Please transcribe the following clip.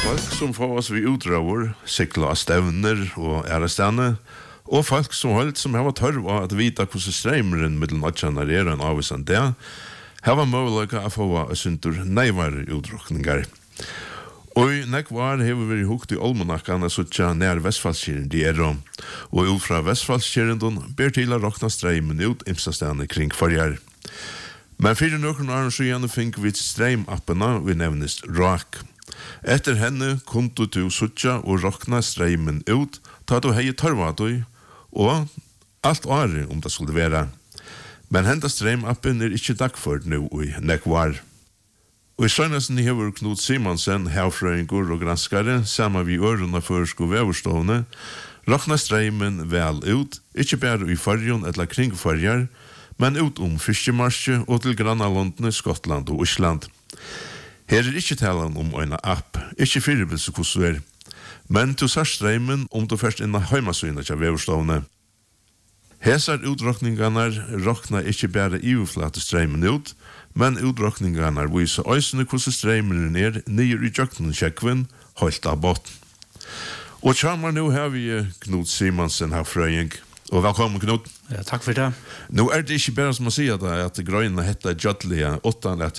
folk som får oss vid utdrager, sikla stevner og ærestene, og folk som holdt som har tørv av at vite hvordan streimeren mellom nødkjenner en avvisende det, har mulighet å få oss under nærmere utdrukninger. Og nekvar har vi hukt i Olmonakkene suttja nær Vestfallskjeren de og ut fra Vestfallskjeren ber til å råkna streimen ut imstastene kring forjar. Men fyrir noen år siden fikk vi streim-appena vi nevnes RAK. Etter henne kunne du suttja og råkna streimen ut, ta du hei tørva du, og alt året om det skulle være. Men henda streim-appen ikke dagført nå i nekvar. Og i søgnesten hever Knut Simonsen, herfrøyngur og granskare, sammen vi ørene førsko veverstående, råkna streimen vel ut, ikke bare i fargen eller kring farger, men ut Fiskemarsje og til grannalondene Skottland og Island. Her ikke talen om en app, ikke fyrirbilse hvordan men du ser streimen du først innan heimasøyene til veverstående. Hesar utrokningarna rokna ikke bare iverflate streimen ut, men utrokningarna viser øysene hvordan streimen nyer i jøkken kjekkven, holdt av botten. Og tjammer nå har vi Knut Simonsen her frøying. Og velkommen, Knut. Ja, takk for det. Nå det ikke bare som å si at grøyene heter Jødlige, utan at